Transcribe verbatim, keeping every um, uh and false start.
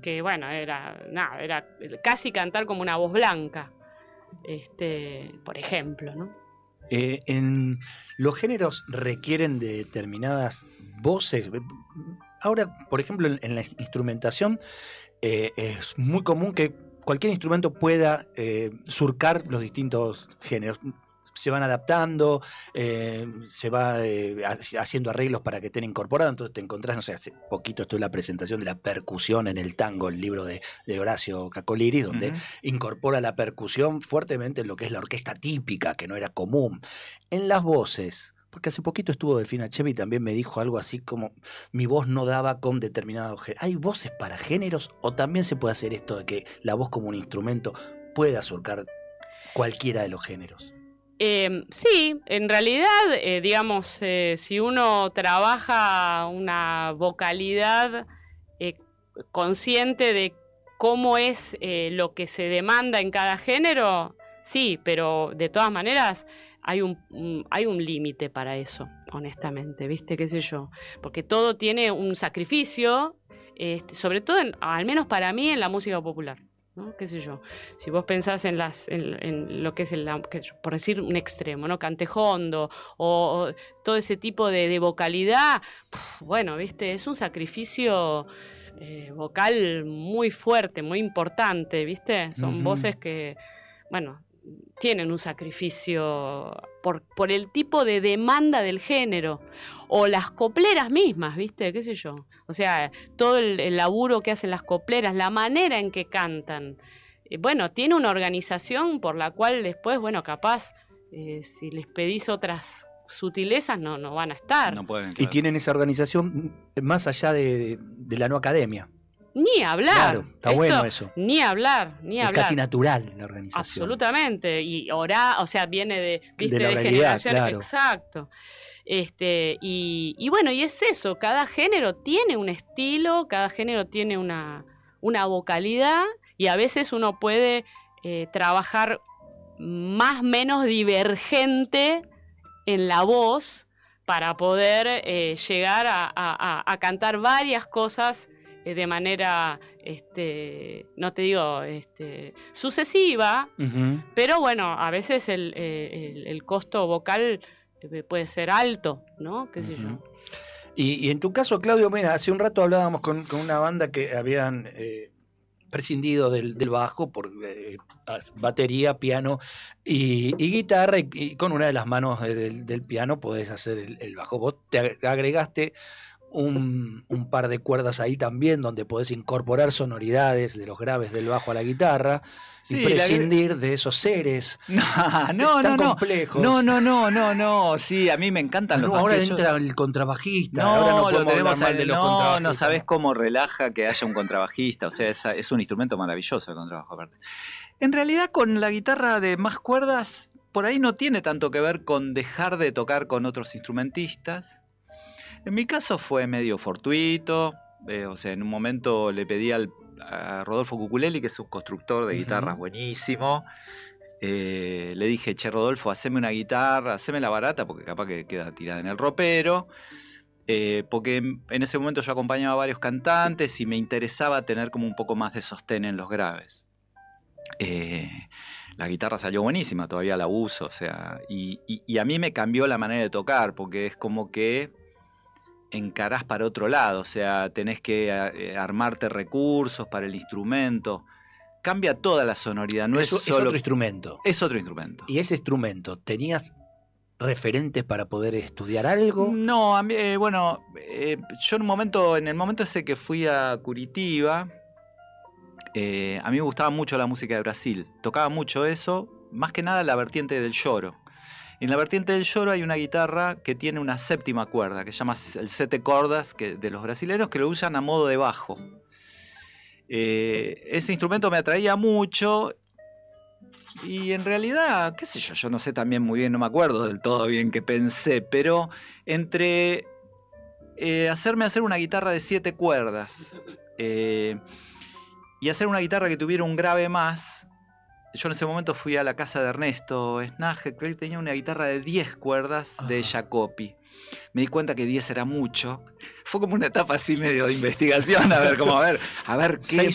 que bueno, era nada, era casi cantar como una voz blanca, este, por ejemplo, ¿no? Eh, en los géneros requieren de determinadas voces. Ahora, por ejemplo, en, en la instrumentación eh, es muy común que cualquier instrumento pueda eh, surcar los distintos géneros. Se van adaptando, eh, se va eh, haciendo arreglos para que estén incorporados. Entonces te encontrás, no sé, hace poquito estuve en la presentación de la percusión en el tango, el libro de, de Horacio Cacoliris, donde uh-huh. incorpora la percusión fuertemente en lo que es la orquesta típica, que no era común. En las voces, porque hace poquito estuvo Delfina Chevi y también me dijo algo así como mi voz no daba con determinado género. ¿Hay voces para géneros o también se puede hacer esto de que la voz como un instrumento pueda surcar cualquiera de los géneros? Eh, sí, en realidad, eh, digamos, eh, si uno trabaja una vocalidad eh, consciente de cómo es eh, lo que se demanda en cada género, sí, pero de todas maneras hay un, un, hay un límite para eso, honestamente, ¿viste? ¿Qué sé yo? Porque todo tiene un sacrificio, este, sobre todo, en, al menos para mí, en la música popular. ¿No? Qué sé yo, si vos pensás en las en, en lo que es el, por decir un extremo, ¿no? Cantejondo o, o todo ese tipo de, de vocalidad, bueno, viste, es un sacrificio eh, vocal muy fuerte, muy importante, viste, son uh-huh. voces que, bueno, tienen un sacrificio por, por el tipo de demanda del género, o las copleras mismas, ¿viste? ¿Qué sé yo? O sea, todo el, el laburo que hacen las copleras, la manera en que cantan. Eh, bueno, tiene una organización por la cual después, bueno, capaz, eh, si les pedís otras sutilezas, no, no van a estar. No pueden, claro. Y tienen esa organización más allá de, de la no academia. Ni hablar. Claro, está Esto, bueno eso. Ni hablar, ni es hablar. Es casi natural la organización. Absolutamente. Y ora, o sea, viene de, ¿viste? de, la de realidad, generaciones. Claro. Exacto. Este, y, y bueno, y es eso, cada género tiene un estilo, cada género tiene una, una vocalidad, y a veces uno puede eh, trabajar más o menos divergente en la voz para poder eh, llegar a, a, a cantar varias cosas de manera, este, no te digo, este, sucesiva, uh-huh. pero bueno, a veces el, el, el costo vocal puede ser alto, ¿no? ¿Qué sé uh-huh. yo? Y, y en tu caso, Claudio, mira, hace un rato hablábamos con, con una banda que habían eh, prescindido del, del bajo por eh, batería, piano y, y guitarra, y, y con una de las manos del, del piano podés hacer el, el bajo. Vos te agregaste Un, un par de cuerdas ahí también donde podés incorporar sonoridades de los graves del bajo a la guitarra sí, y prescindir la... de esos seres no, no, tan no, complejos. No, no, no, no, no, sí, a mí me encantan no, los ahora bajos. entra el contrabajista, no, ahora no lo tenemos mal de los no, no sabés cómo relaja que haya un contrabajista, o sea, es, es un instrumento maravilloso el contrabajo aparte. En realidad con la guitarra de más cuerdas, por ahí no tiene tanto que ver con dejar de tocar con otros instrumentistas. En mi caso fue medio fortuito, eh, o sea, en un momento le pedí al, a Rodolfo Cuculelli, que es un constructor de guitarras uh-huh. buenísimo, eh, le dije, che Rodolfo, haceme una guitarra, haceme la barata, porque capaz que queda tirada en el ropero, eh, porque en ese momento yo acompañaba a varios cantantes y me interesaba tener como un poco más de sostén en los graves. Eh, la guitarra salió buenísima, todavía la uso, o sea, y, y, y a mí me cambió la manera de tocar, porque es como que encarás para otro lado, o sea, tenés que eh, armarte recursos para el instrumento. Cambia toda la sonoridad, no Eso, es solo... Es otro instrumento. Es otro instrumento. ¿Y ese instrumento, tenías referentes para poder estudiar algo? No, a mí, eh, bueno, eh, yo en un momento, en el momento ese que fui a Curitiba, eh, a mí me gustaba mucho la música de Brasil. Tocaba mucho eso, más que nada la vertiente del lloro. En la vertiente del lloro hay una guitarra que tiene una séptima cuerda, que se llama el sete cordas, que, de los brasileños, que lo usan a modo de bajo. Eh, ese instrumento me atraía mucho y en realidad, qué sé yo, yo no sé también muy bien, no me acuerdo del todo bien qué pensé, pero entre eh, hacerme hacer una guitarra de siete cuerdas eh, y hacer una guitarra que tuviera un grave más... Yo en ese momento fui a la casa de Ernesto Snage, que él tenía una guitarra de diez cuerdas de Jacopi. Me di cuenta que diez era mucho. Fue como una etapa así medio de investigación, a ver, como a ver, a ver qué